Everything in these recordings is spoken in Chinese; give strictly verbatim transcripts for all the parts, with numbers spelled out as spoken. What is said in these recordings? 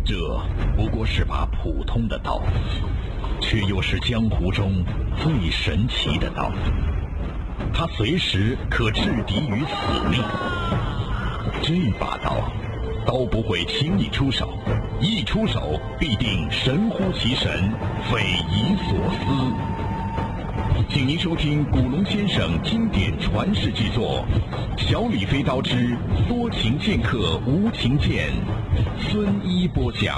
这不过是把普通的刀，却又是江湖中最神奇的刀，它随时可置敌于死命。这把刀，刀不会轻易出手，一出手必定神乎其神，匪夷所思。请您收听古龙先生经典传世巨作《小李飞刀之多情剑客无情剑》，孙一播讲。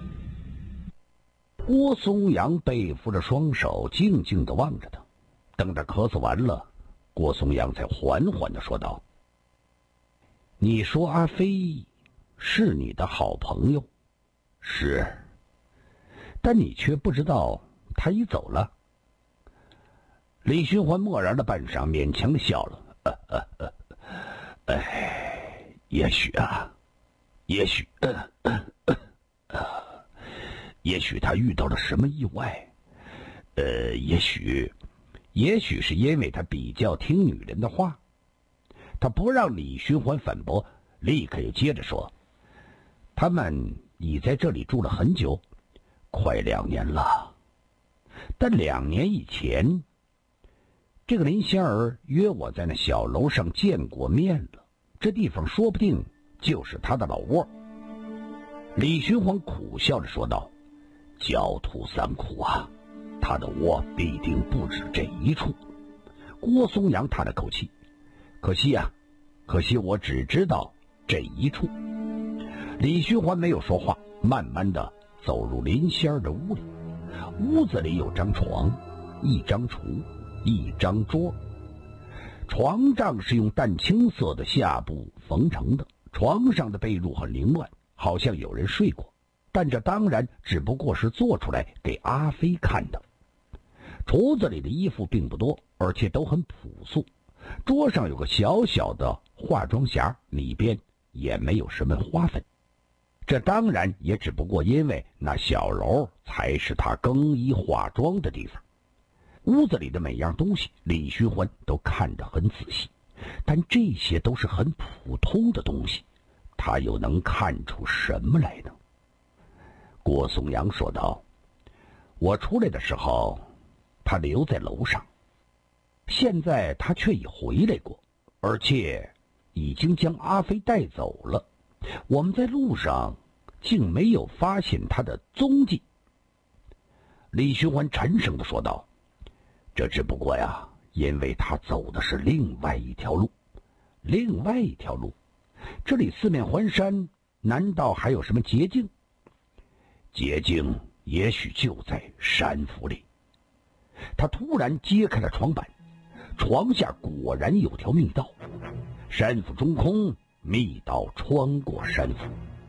郭松阳背负着双手，静静地望着他。等他咳嗽完了，郭松阳才缓缓地说道：“你说阿飞是你的好朋友， 是， 但你却不知道他已走了。”李寻欢默然了半晌，勉强地笑了。呃呃呃，哎，也许啊，也许，呃呃呃，也许他遇到了什么意外，呃，也许，也许是因为他比较听女人的话。他不让李寻欢反驳，立刻又接着说：“他们已在这里住了很久，快两年了。但两年以前，这个林仙儿约我在那小楼上见过面了，这地方说不定就是他的老窝。”李寻欢苦笑着说道：“狡兔三窟啊，他的窝必定不止这一处。”郭松阳叹了口气：“可惜啊，可惜我只知道这一处。”李寻欢没有说话，慢慢的走入林仙儿的屋里。屋子里有张床，一张橱，一张桌。床帐是用淡青色的下布缝成的，床上的被褥很凌乱，好像有人睡过，但这当然只不过是做出来给阿飞看的。橱子里的衣服并不多，而且都很朴素。桌上有个小小的化妆匣，里边也没有什么花粉。这当然也只不过因为那小楼才是他更衣化妆的地方。屋子里的每样东西李寻欢都看得很仔细，但这些都是很普通的东西，他又能看出什么来呢？郭松阳说道：“我出来的时候，他留在楼上，现在他却已回来过，而且已经将阿飞带走了。我们在路上竟没有发现他的踪迹。”李寻欢沉声地说道：“这只不过呀，因为他走的是另外一条路。另外一条路？这里四面环山，难道还有什么捷径？捷径也许就在山府里。”他突然揭开了床板，床下果然有条密道。山府中空，密道穿过山府。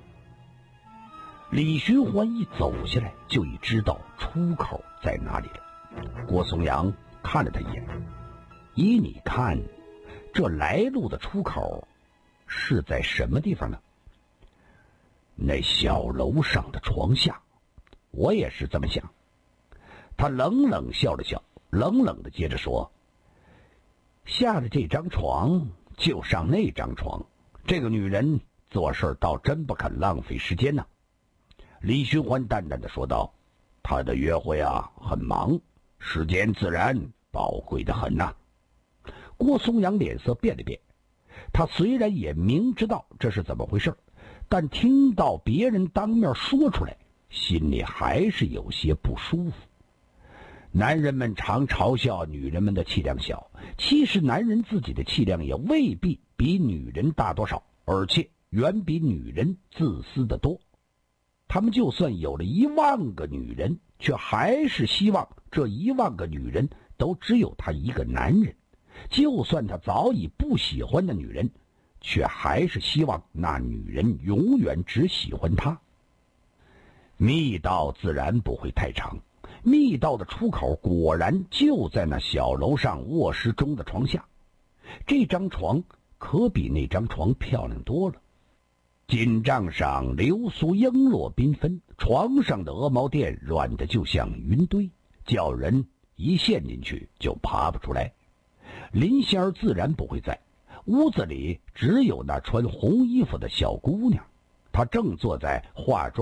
李寻欢一走下来，就已知道出口在哪里了。郭松阳看了他一眼：“依你看，这来路的出口是在什么地方呢？”“那小楼上的床下。”“我也是这么想。”他冷冷笑了笑，冷冷的接着说：“下了这张床就上那张床，这个女人做事倒真不肯浪费时间呢。”李寻欢淡淡的说道：“她的约会啊很忙，时间自然宝贵的很呐、啊。”郭松阳脸色变了变，他虽然也明知道这是怎么回事，但听到别人当面说出来，心里还是有些不舒服。男人们常嘲笑女人们的气量小，其实男人自己的气量也未必比女人大多少，而且远比女人自私的多。他们就算有了一万个女人，却还是希望这一万个女人都只有他一个男人。就算他早已不喜欢的女人，却还是希望那女人永远只喜欢他。密道自然不会太长，密道的出口果然就在那小楼上卧室中的床下。这张床可比那张床漂亮多了，锦帐上流苏璎珞缤纷，床上的鹅毛垫软的就像云堆，叫人一陷进去就爬不出来。林仙儿自然不会在，屋子里只有那穿红衣服的小姑娘，她正坐在化妆